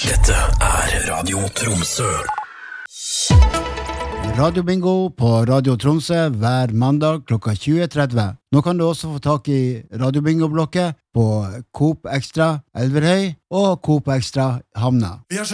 Dette Radio Tromsø. Radio Bingo på Radio Tromsø hver mandag klokka 20.30. Nå kan du også få tak i Radio Bingo-blokket på Coop Extra Elverhøy og Coop Extra Hamna.